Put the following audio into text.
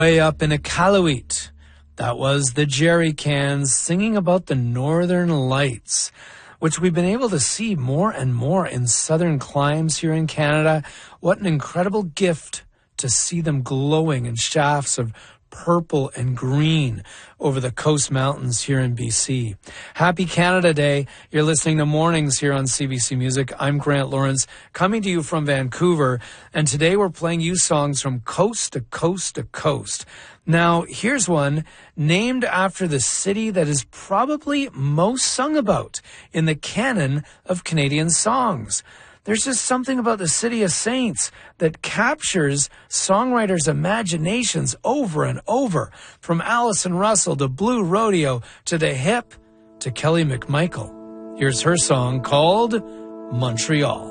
Way up in Iqaluit. That was the Jerry Cans singing about the Northern Lights, which we've been able to see more and more in southern climes here in Canada. What an incredible gift to see them glowing in shafts of purple and green over the coast mountains here in BC. Happy Canada Day. You're listening to Mornings here on CBC Music. I'm Grant Lawrence, coming to you from Vancouver, and today we're playing you songs from coast to coast to coast. Now, here's one named after the city that is probably most sung about in the canon of Canadian songs. There's just something about the City of Saints that captures songwriters' imaginations over and over, from Alison Russell to Blue Rodeo to The Hip to Kelly McMichael. Here's her song called Montreal.